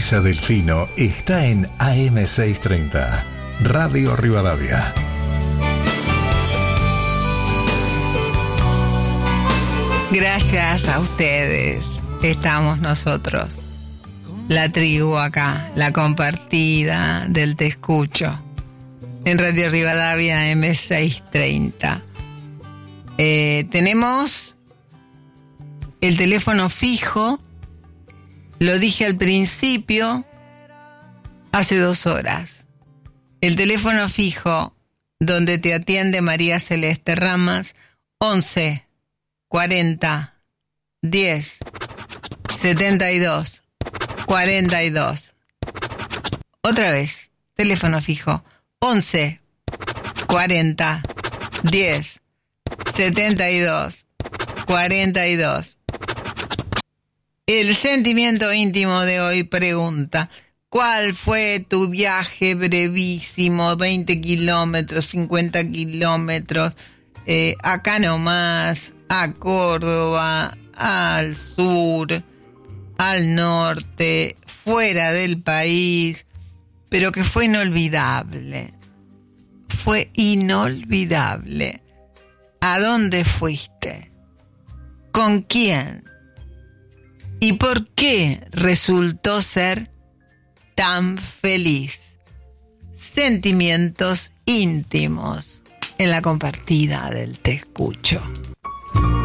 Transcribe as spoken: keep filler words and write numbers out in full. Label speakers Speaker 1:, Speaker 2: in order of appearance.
Speaker 1: Mesa del Fino está en A M seiscientos treinta, Radio Rivadavia.
Speaker 2: Gracias a ustedes estamos nosotros, la tribu acá, la compartida del Te Escucho, en Radio Rivadavia M seiscientos treinta. Eh, tenemos el teléfono fijo, lo dije al principio, hace dos horas. El teléfono fijo donde te atiende María Celeste Ramas, once cuarenta diez setenta y dos cuarenta y dos. Otra vez, teléfono fijo, once cuarenta diez setenta y dos cuarenta y dos. El sentimiento íntimo de hoy pregunta: ¿cuál fue tu viaje brevísimo? veinte kilómetros, cincuenta kilómetros, eh, acá nomás, a Córdoba, al sur, al norte, fuera del país, pero que fue inolvidable. Fue inolvidable. ¿A dónde fuiste? ¿Con quién? ¿Y por qué resultó ser tan feliz? Sentimientos íntimos en la compartida del Te Escucho.